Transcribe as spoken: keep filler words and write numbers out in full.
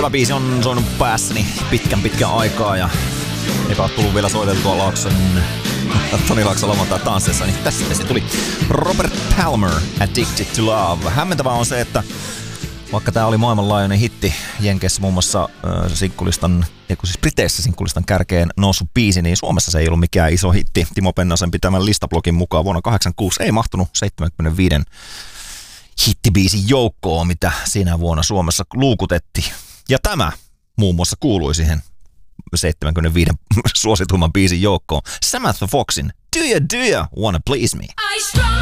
Tämä biisi on soinut päässäni pitkän pitkän aikaa ja eikä ole tullut vielä soiteltua Laakson Toni Laakson lauantai tansseissa, niin tässä se tuli Robert Palmer, Addicted to Love. Hämmentävää on se, että vaikka tää oli maailmanlaajuinen hitti Jenkeissä muun muassa äh, sinkkulistan, eiku siis Briteissä sinkkulistan kärkeen noussut biisi, niin Suomessa se ei ollut mikään iso hitti. Timo Pennasen pitämän listablogin mukaan vuonna kahdeksankymmentäkuusi ei mahtunut seitsemänkymmentäviisi hittibiisin joukkoon, mitä siinä vuonna Suomessa luukutettiin. Ja tämä muun muassa kuului siihen seitsemänkymmentäviisi suosituimman biisin joukkoon. Samantha Foxin Do Ya Do Ya Wanna Please Me.